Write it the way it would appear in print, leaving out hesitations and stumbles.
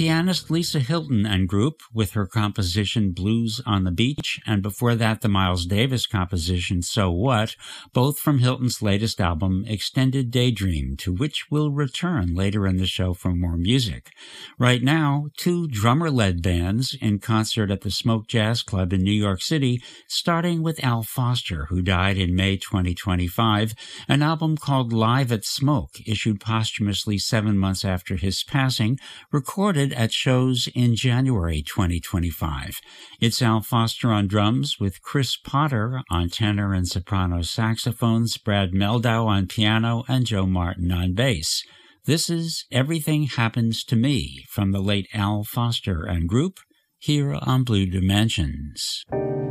pianist Lisa Hilton and Group with her composition Blues on the Beach, and before that the Miles Davis composition So What, both from Hilton's latest album Extended Daydream, to which we'll return later in the show for more music. Right now, two drummer-led bands in concert at the Smoke Jazz Club in New York City, starting with Al Foster, who died in May 2025, an album called Live at Smoke, issued posthumously 7 months after his passing, recorded at shows in January 2025. It's Al Foster on drums with Chris Potter on tenor and soprano saxophones, Brad Meldau on piano, and Joe Martin on bass. This is Everything Happens to Me from the late Al Foster and Group, here on Blue Dimensions.